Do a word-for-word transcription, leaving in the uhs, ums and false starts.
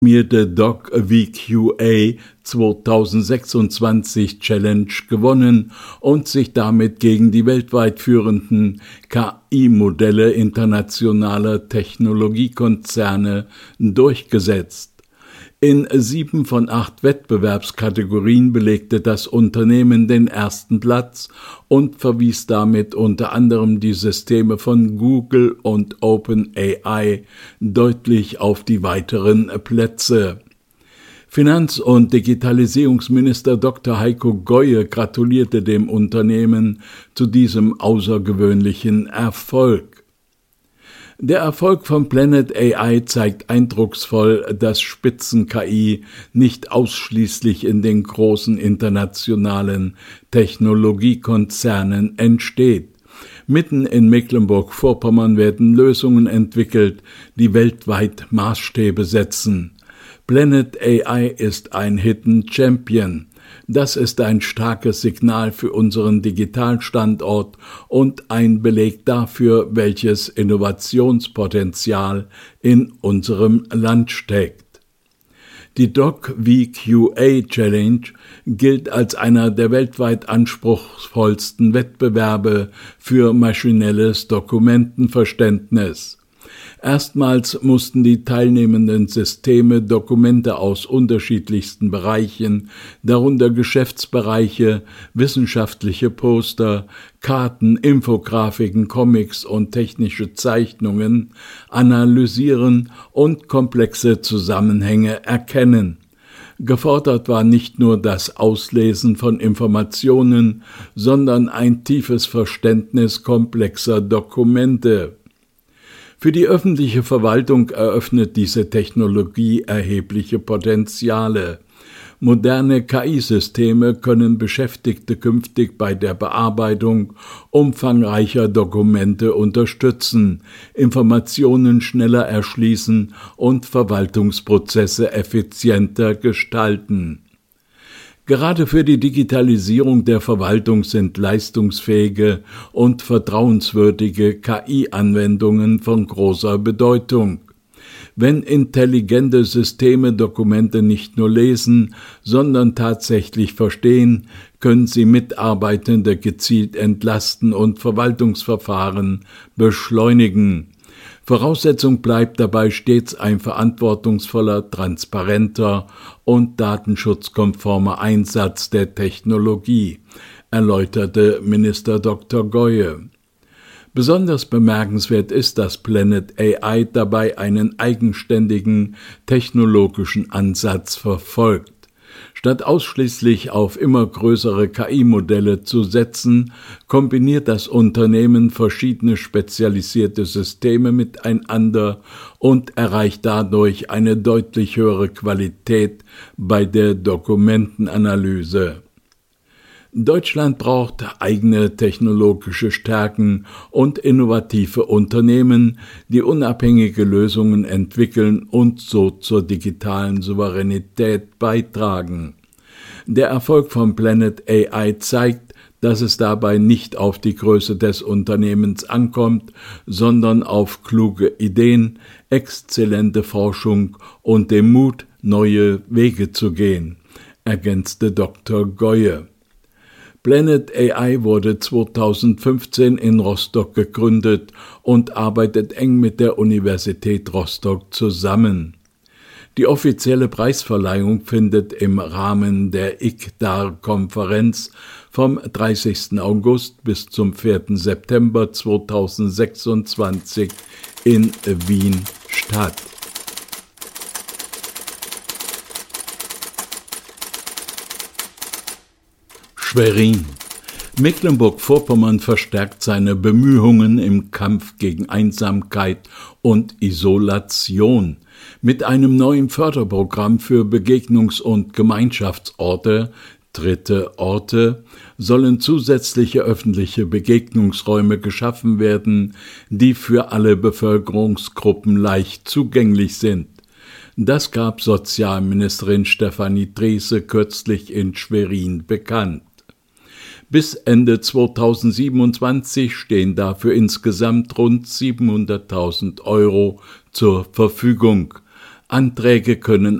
Doc V Q A zweitausendsechsundzwanzig Challenge gewonnen und sich damit gegen die weltweit führenden K I-Modelle internationaler Technologiekonzerne durchgesetzt. In sieben von acht Wettbewerbskategorien belegte das Unternehmen den ersten Platz und verwies damit unter anderem die Systeme von Google und OpenAI deutlich auf die weiteren Plätze. Finanz- und Digitalisierungsminister Doktor Heiko Goye gratulierte dem Unternehmen zu diesem außergewöhnlichen Erfolg. Der Erfolg von Planet A I zeigt eindrucksvoll, dass Spitzen-K I nicht ausschließlich in den großen internationalen Technologiekonzernen entsteht. Mitten in Mecklenburg-Vorpommern werden Lösungen entwickelt, die weltweit Maßstäbe setzen. Planet A I ist ein Hidden Champion. Das ist ein starkes Signal für unseren Digitalstandort und ein Beleg dafür, welches Innovationspotenzial in unserem Land steckt. Die Doc V Q A Challenge gilt als einer der weltweit anspruchsvollsten Wettbewerbe für maschinelles Dokumentenverständnis. Erstmals mussten die teilnehmenden Systeme Dokumente aus unterschiedlichsten Bereichen, darunter Geschäftsbereiche, wissenschaftliche Poster, Karten, Infografiken, Comics und technische Zeichnungen, analysieren und komplexe Zusammenhänge erkennen. Gefordert war nicht nur das Auslesen von Informationen, sondern ein tiefes Verständnis komplexer Dokumente. Für die öffentliche Verwaltung eröffnet diese Technologie erhebliche Potenziale. Moderne K I-Systeme können Beschäftigte künftig bei der Bearbeitung umfangreicher Dokumente unterstützen, Informationen schneller erschließen und Verwaltungsprozesse effizienter gestalten. Gerade für die Digitalisierung der Verwaltung sind leistungsfähige und vertrauenswürdige K I-Anwendungen von großer Bedeutung. Wenn intelligente Systeme Dokumente nicht nur lesen, sondern tatsächlich verstehen, können sie Mitarbeitende gezielt entlasten und Verwaltungsverfahren beschleunigen. Voraussetzung bleibt dabei stets ein verantwortungsvoller, transparenter und datenschutzkonformer Einsatz der Technologie, erläuterte Minister Doktor Goye. Besonders bemerkenswert ist, dass Planet A I dabei einen eigenständigen technologischen Ansatz verfolgt. Statt ausschließlich auf immer größere K I-Modelle zu setzen, kombiniert das Unternehmen verschiedene spezialisierte Systeme miteinander und erreicht dadurch eine deutlich höhere Qualität bei der Dokumentenanalyse. Deutschland braucht eigene technologische Stärken und innovative Unternehmen, die unabhängige Lösungen entwickeln und so zur digitalen Souveränität beitragen. Der Erfolg von Planet A I zeigt, dass es dabei nicht auf die Größe des Unternehmens ankommt, sondern auf kluge Ideen, exzellente Forschung und den Mut, neue Wege zu gehen, ergänzte Doktor Goye. Planet A I wurde zweitausendfünfzehn in Rostock gegründet und arbeitet eng mit der Universität Rostock zusammen. Die offizielle Preisverleihung findet im Rahmen der I C D A R-Konferenz vom dreißigsten August bis zum vierten September zweitausendsechsundzwanzig in Wien statt. Schwerin. Mecklenburg-Vorpommern verstärkt seine Bemühungen im Kampf gegen Einsamkeit und Isolation. Mit einem neuen Förderprogramm für Begegnungs- und Gemeinschaftsorte, dritte Orte, sollen zusätzliche öffentliche Begegnungsräume geschaffen werden, die für alle Bevölkerungsgruppen leicht zugänglich sind. Das gab Sozialministerin Stefanie Drese kürzlich in Schwerin bekannt. Bis Ende zweitausendsiebenundzwanzig stehen dafür insgesamt rund siebenhunderttausend Euro zur Verfügung. Anträge können